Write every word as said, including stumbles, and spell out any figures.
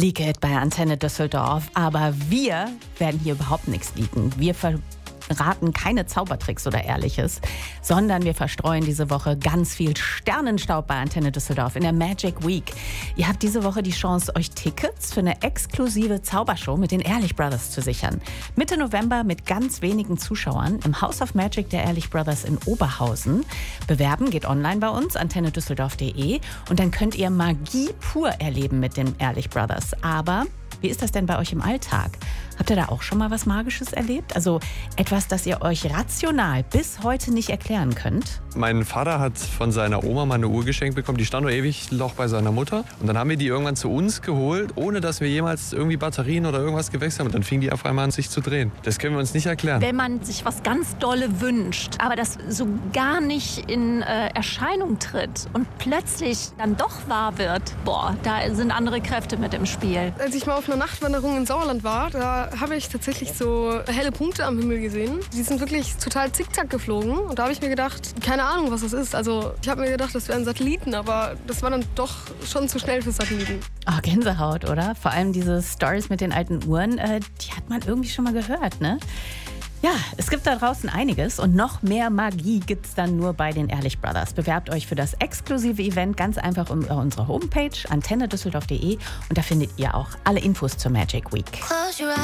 Leak It bei Antenne Düsseldorf. Aber wir werden hier überhaupt nichts leaken. Wir verraten keine Zaubertricks oder Ähnliches, sondern wir verstreuen diese Woche ganz viel Sternenstaub bei Antenne Düsseldorf in der Magic Week. Ihr habt diese Woche die Chance, euch Tickets für eine exklusive Zaubershow mit den Ehrlich Brothers zu sichern. Mitte November mit ganz wenigen Zuschauern im House of Magic der Ehrlich Brothers in Oberhausen. Bewerben geht online bei uns, antenne düsseldorf punkt de, und dann könnt ihr Magie pur erleben mit den Ehrlich Brothers. Aber wie ist das denn bei euch im Alltag? Habt ihr da auch schon mal was Magisches erlebt? Also etwas, das ihr euch rational bis heute nicht erklären könnt? Mein Vater hat von seiner Oma mal eine Uhr geschenkt bekommen. Die stand nur ewig noch bei seiner Mutter. Und dann haben wir die irgendwann zu uns geholt, ohne dass wir jemals irgendwie Batterien oder irgendwas gewechselt haben. Und dann fing die auf einmal an, sich zu drehen. Das können wir uns nicht erklären. Wenn man sich was ganz Dolle wünscht, aber das so gar nicht in äh, Erscheinung tritt und plötzlich dann doch wahr wird, boah, da sind andere Kräfte mit im Spiel. Als ich mal auf einer Nachtwanderung in Sauerland war, da habe ich tatsächlich so helle Punkte am Himmel gesehen. Die sind wirklich total zickzack geflogen. Und da habe ich mir gedacht, keine Ahnung, was das ist. Also ich habe mir gedacht, das wären Satelliten, aber das war dann doch schon zu schnell für Satelliten. Oh, Gänsehaut, oder? Vor allem diese Stories mit den alten Uhren, äh, die hat man irgendwie schon mal gehört, ne? Ja, es gibt da draußen einiges und noch mehr Magie gibt's dann nur bei den Ehrlich Brothers. Bewerbt euch für das exklusive Event ganz einfach über unsere Homepage antenne düsseldorf punkt de und da findet ihr auch alle Infos zur Magic Week.